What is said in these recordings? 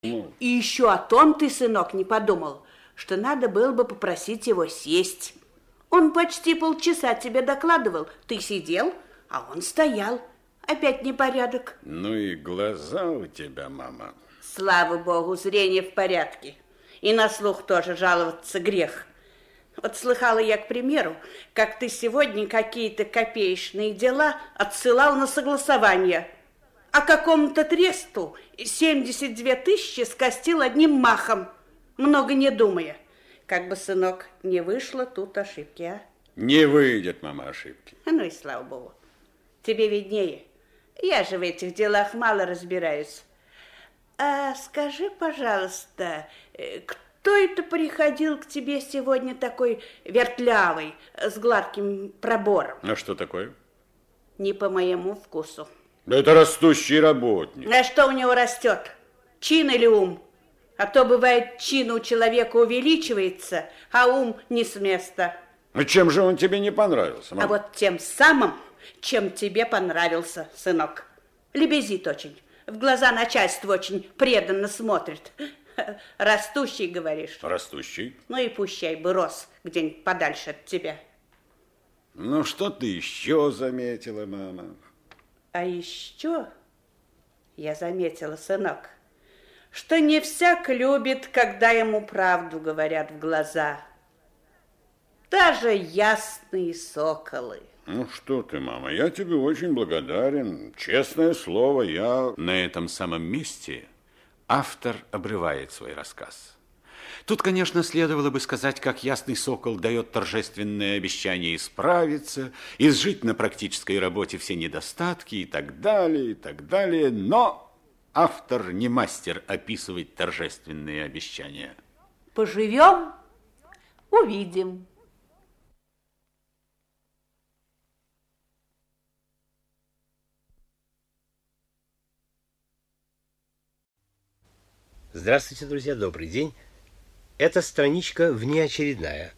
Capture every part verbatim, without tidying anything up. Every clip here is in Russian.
Ну. И еще о том ты, сынок, не подумал, что надо было бы попросить его сесть. Он почти полчаса тебе докладывал. Ты сидел, а он стоял. Опять непорядок. Ну и глаза у тебя, мама. Слава богу, зрение в порядке. И на слух тоже жаловаться грех. Вот слыхала я, к примеру, как ты сегодня какие-то копеечные дела отсылал на согласование, а какому-то тресту семьдесят две тысячи скостил одним махом, много не думая. Как бы, сынок, не вышло тут ошибки, а? Не выйдет, мама, ошибки. Ну и слава богу. Тебе виднее. Я же в этих делах мало разбираюсь. А скажи, пожалуйста, кто это приходил к тебе сегодня такой вертлявый, с гладким пробором? А что такое? Не по моему вкусу. Да это растущий работник. А что у него растет? Чин или ум? А то, бывает, чин у человека увеличивается, а ум не с места. А чем же он тебе не понравился, мама? А вот тем самым, чем тебе понравился, сынок. Лебезит очень. В глаза начальству очень преданно смотрит. Растущий, говоришь? Растущий. Ну и пущай бы рос где-нибудь подальше от тебя. Ну, что ты еще заметила, мама? А еще я заметила, сынок, что не всяк любит, когда ему правду говорят в глаза. Даже ясные соколы. Ну, что ты, мама, я тебе очень благодарен. Честное слово, я... На этом самом месте автор обрывает свой рассказ. Тут, конечно, следовало бы сказать, как ясный сокол дает торжественное обещание исправиться, изжить на практической работе все недостатки и так далее, и так далее. Но автор не мастер описывать торжественные обещания. Поживем, увидим. Здравствуйте, друзья, добрый день. Эта страничка внеочередная.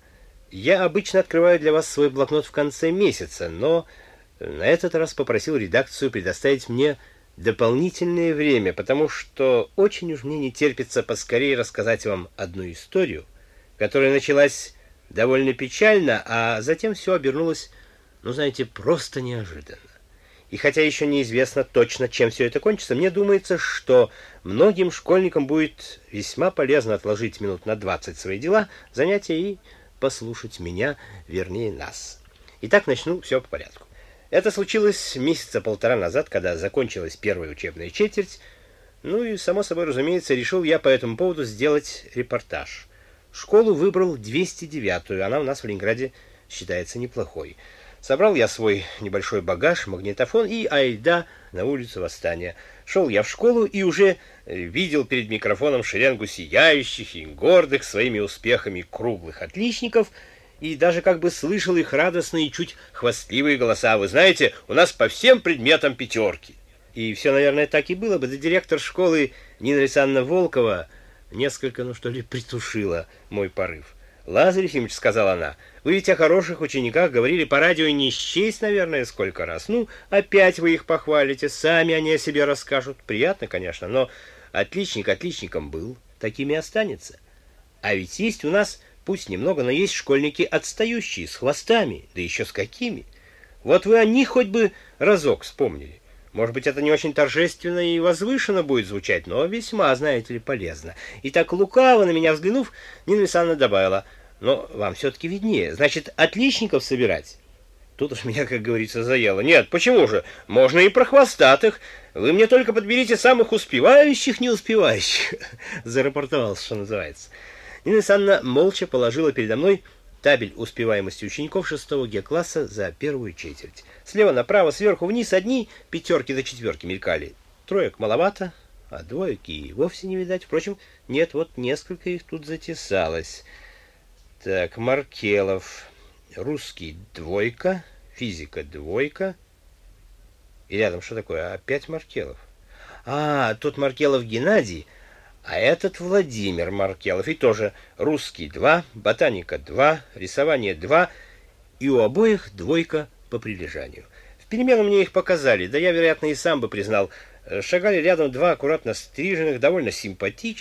Я обычно открываю для вас свой блокнот в конце месяца, но на этот раз попросил редакцию предоставить мне дополнительное время, потому что очень уж мне не терпится поскорее рассказать вам одну историю, которая началась довольно печально, а затем все обернулось, ну, знаете, просто неожиданно. И хотя еще неизвестно точно, чем все это кончится, мне думается, что многим школьникам будет весьма полезно отложить минут на двадцать свои дела, занятия и послушать меня, вернее нас. Итак, начну все по порядку. Это случилось месяца полтора назад, когда закончилась первая учебная четверть. Ну и, само собой разумеется, решил я по этому поводу сделать репортаж. Школу выбрал двести девятую, она у нас в Ленинграде считается неплохой. Собрал я свой небольшой багаж, магнитофон и айда на улицу Восстания. Шел я в школу и уже видел перед микрофоном шеренгу сияющих и гордых своими успехами круглых отличников и даже как бы слышал их радостные и чуть хвастливые голоса. Вы знаете, у нас по всем предметам пятерки. И все, наверное, так и было бы, да директор школы Нина Александровна Волкова несколько, ну что ли, притушила мой порыв. «Лазарь Ефимович, — сказала она, — вы ведь о хороших учениках говорили по радио не счесть, наверное, сколько раз. Ну, опять вы их похвалите, сами они о себе расскажут. Приятно, конечно, но отличник отличником был, таким и останется. А ведь есть у нас, пусть немного, но есть школьники отстающие, с хвостами, да еще с какими. Вот вы о них хоть бы разок вспомнили. Может быть, это не очень торжественно и возвышенно будет звучать, но весьма, знаете ли, полезно». И так лукаво на меня взглянув, Нина Александровна добавила: «Но вам все-таки виднее. Значит, отличников собирать?» Тут уж меня, как говорится, заело. «Нет, почему же? Можно и про хвостатых. Вы мне только подберите самых успевающих, не успевающих». Зарапортовал, что называется. Нина Александровна молча положила передо мной табель успеваемости учеников шестого Г-класса за первую четверть. Слева направо, сверху вниз одни пятерки до четверки мелькали. Троек маловато, а двоек и вовсе не видать. Впрочем, нет, вот несколько их тут затесалось. Так, Маркелов, русский двойка, физика двойка. И рядом что такое? Опять Маркелов. А, тут Маркелов Геннадий, а этот Владимир Маркелов. И тоже русский два, ботаника два, рисование два. И у обоих двойка по прилежанию. В перемену мне их показали, да я, вероятно, и сам бы признал, Шагали рядом два аккуратно стриженных, довольно симпатичных,